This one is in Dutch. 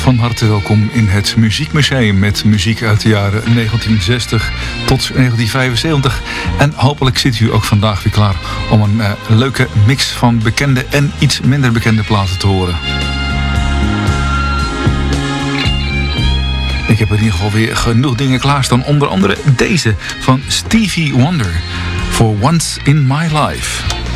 Van harte welkom in het Muziekmuseum met muziek uit de jaren 1960 tot 1975. En hopelijk zit u ook vandaag weer klaar om een leuke mix van bekende en iets minder bekende platen te horen. Ik heb in ieder geval weer genoeg dingen klaarstaan. Onder andere deze van Stevie Wonder. For Once in My Life.